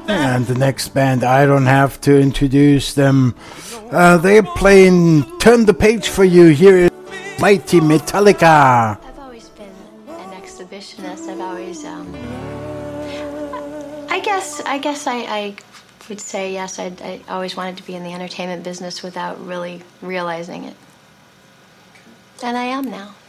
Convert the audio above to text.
And the next band, I don't have to introduce them. They're playing Turn the Page for you. Here is Mighty Metallica. I've always been an exhibitionist. I've always, I guess I would say yes. I always wanted to be in the entertainment business without really realizing it. And I am now.